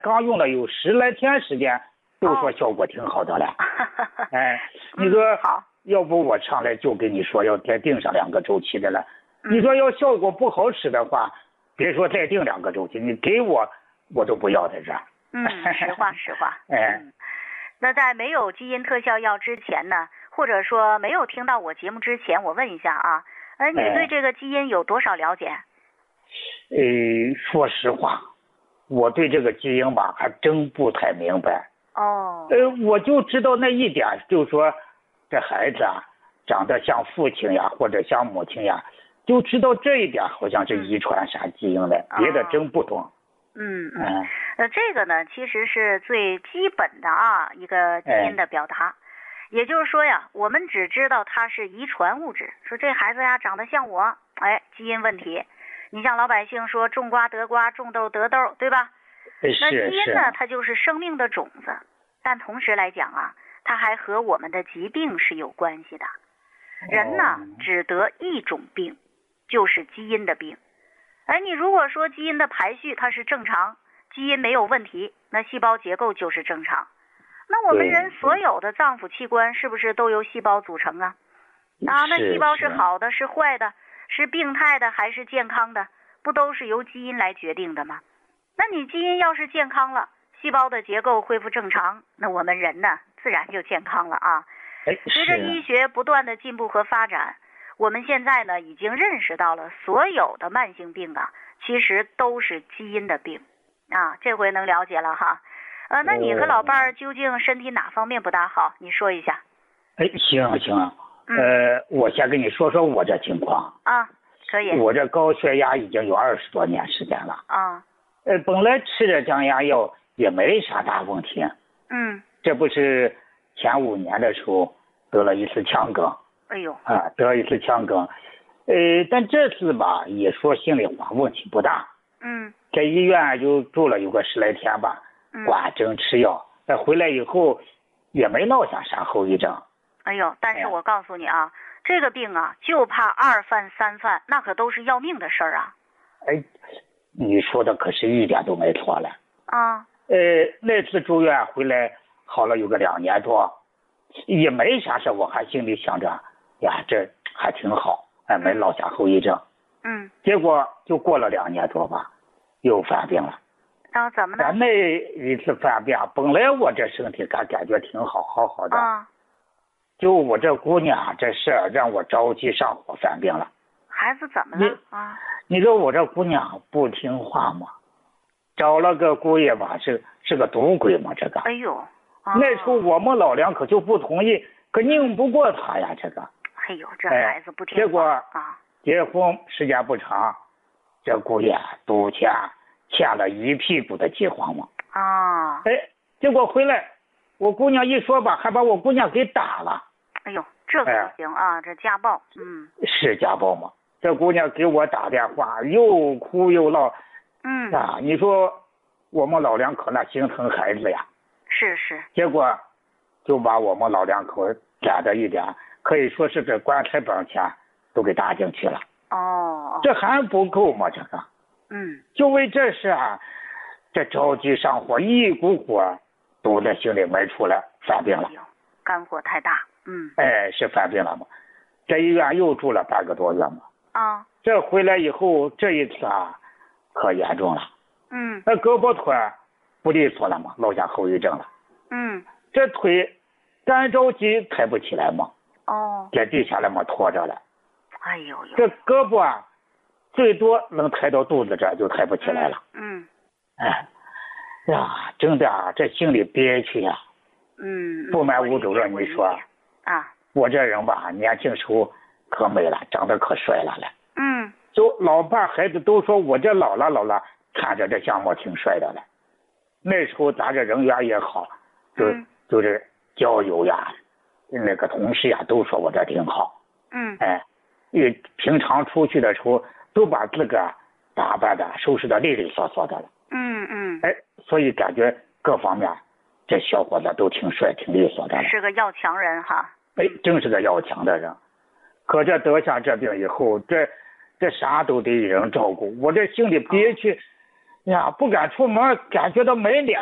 刚用了有10来天时间，都说效果挺好的了。哎，你说好， 要不我上来就跟你说要再定上2个周期的了。你说要效果不好使的话，别说再定2个周期，你给我都不要在这儿。 实话实话。 哎， 那在没有基因特效药之前呢，或者说没有听到我节目之前，我问一下啊，你对这个基因有多少了解？ 说实话，我对这个基因吧还真不太明白。我就知道那一点，就是说这孩子啊长得像父亲呀，或者像母亲呀，就知道这一点好像是遗传啥基因的，别的真不懂。 这个呢其实是最基本的一个基因的表达。也就是说呀，我们只知道它是遗传物质，说这孩子呀长得像我，基因问题。你像老百姓说种瓜得瓜，种豆得豆，对吧？那基因呢，它就是生命的种子，但同时来讲啊，它还和我们的疾病是有关系的。人呢只得一种病，就是基因的病。你如果说基因的排序它是正常，基因没有问题，那细胞结构就是正常。那我们人所有的脏腑器官是不是都由细胞组成啊？那细胞是好的是坏的，是病态的还是健康的，不都是由基因来决定的吗？那你基因要是健康了，细胞的结构恢复正常，那我们人呢自然就健康了啊。随着医学不断的进步和发展，我们现在呢已经认识到了所有的慢性病啊其实都是基因的病啊，这回能了解了哈。那你和老伴儿究竟身体哪方面不大好？你说一下。 行，我先跟你说说我这情况啊，可以。 我这高血压已经有20多年时间了啊。 本来吃着降压药也没啥大问题。这不是前5年的时候得了一次腔梗。得了一次腔梗。但这次吧也说心里话问题不大。在医院就住了有个10来天吧。挂针吃药，回来以后也没落下啥后遗症。 但是我告诉你啊，这个病啊就怕2犯3犯，那可都是要命的事儿啊。 你说的可是一点都没错了。那次住院回来好了有个2年多，也没啥事，我还心里想着呀这还挺好，没落下后遗症。结果就过了2年多吧，又犯病了。 怎么呢？ 那一次犯病，本来我这身体感觉挺好的。就我这姑娘这事让我着急上火犯病了。 孩子怎么了？ 你说我这姑娘不听话吗？找了个姑爷吧，是个赌鬼嘛这个。那时候我们老两可就不同意，可拧不过他呀这个。 这孩子不听话。 结果结婚时间不长，这姑爷赌钱欠了一屁股的饥荒嘛。结果回来我姑娘一说吧，还把我姑娘给打了。 这可不行啊，这家暴。 是家暴嘛。这姑娘给我打电话又哭又闹。你说我们老两口那心疼孩子呀。 是。 结果就把我们老两口攒的一点可以说是这棺材本钱都给搭进去了。这还不够吗这个？就为这事这着急上火，一股火都在心里没出来，犯病了。 肝火太大。 是犯病了嘛。在医院又住了半个多月嘛。这回来以后这一次可严重了。那胳膊腿不利索了嘛，落下后遗症了。这腿干着急抬不起来嘛。在地下那么拖着了。这胳膊最多能抬到肚子这就抬不起来了。真的这心里憋屈呀。不瞒吴主任你说我这人吧年轻时候可美了，长得可帅了。就老伴孩子都说我这老了看着这相貌挺帅的了。那时候咱这人缘也好，就是交友呀那个同事呀都说我这挺好。因为平常出去的时候都把自个打扮的收拾的利利索索的了。所以感觉各方面这小伙子都挺帅挺利索的了。 是个要强人哈。 真是个要强的人。可这得下这病以后，这啥都得人照顾，我这心里憋屈， 呀，不敢出门，感觉到没脸